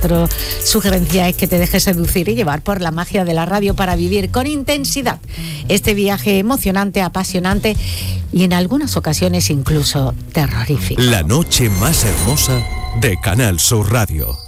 Nuestra sugerencia es que te dejes seducir y llevar por la magia de la radio para vivir con intensidad este viaje emocionante, apasionante y en algunas ocasiones incluso terrorífico. La noche más hermosa de Canal Sur Radio.